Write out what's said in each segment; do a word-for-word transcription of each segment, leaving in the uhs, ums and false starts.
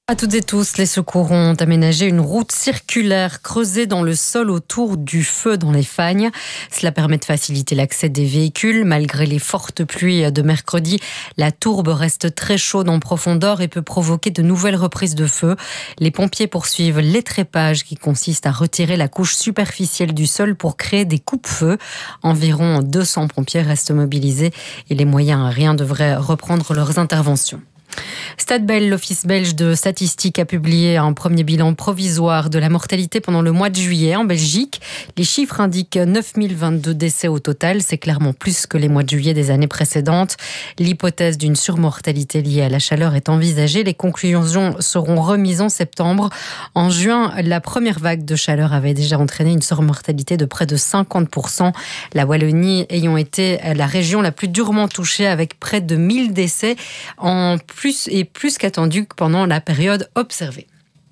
À toutes et tous, les secours ont aménagé une route circulaire creusée dans le sol autour du feu dans les Fagnes. Cela permet de faciliter l'accès des véhicules. Malgré les fortes pluies de mercredi, la tourbe reste très chaude en profondeur et peut provoquer de nouvelles reprises de feu. Les pompiers poursuivent l'étrépage qui consiste à retirer la couche superficielle du sol pour créer des coupe-feu. Environ deux cents pompiers restent mobilisés et les moyens aériens devraient reprendre leurs interventions. Statbel, l'Office belge de statistique, a publié un premier bilan provisoire de la mortalité pendant le mois de juillet en Belgique. Les chiffres indiquent neuf mille vingt-deux décès au total. C'est clairement plus que les mois de juillet des années précédentes. L'hypothèse d'une surmortalité liée à la chaleur est envisagée. Les conclusions seront remises en septembre. En juin, la première vague de chaleur avait déjà entraîné une surmortalité de près de cinquante pour cent. La Wallonie ayant été la région la plus durement touchée avec près de mille décès en plus et plus qu'attendu pendant la période observée.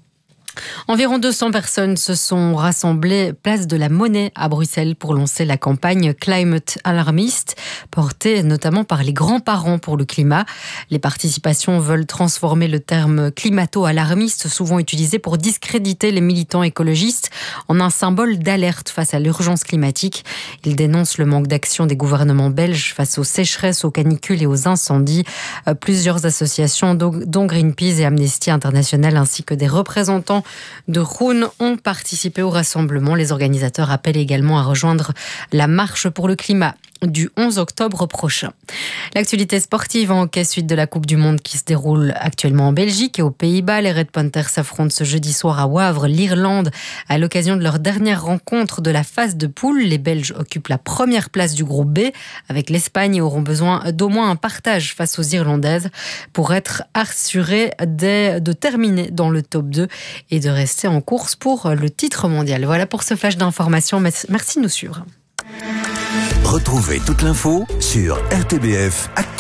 Environ deux cents personnes se sont rassemblées place de la Monnaie à Bruxelles pour lancer la campagne Climate Alarmist, portée notamment par les grands-parents pour le climat. Les participations veulent transformer le terme climato-alarmiste, souvent utilisé pour discréditer les militants écologistes, en un symbole d'alerte face à l'urgence climatique. Ils dénoncent le manque d'action des gouvernements belges face aux sécheresses, aux canicules et aux incendies. Plusieurs associations, dont Greenpeace et Amnesty International, ainsi que des représentants de Rouen ont participé au rassemblement. Les organisateurs appellent également à rejoindre la marche pour le climat du onze octobre prochain. L'actualité sportive en hockey suite de la Coupe du Monde qui se déroule actuellement en Belgique et aux Pays-Bas. Les Red Panthers s'affrontent ce jeudi soir à Wavre, l'Irlande, à l'occasion de leur dernière rencontre de la phase de poule. Les Belges occupent la première place du groupe B avec l'Espagne et auront besoin d'au moins un partage face aux Irlandaises pour être assurés de terminer dans le top deux et de rester en course pour le titre mondial. Voilà pour ce flash d'information. Merci de nous suivre. Retrouvez toute l'info sur R T B F Actu.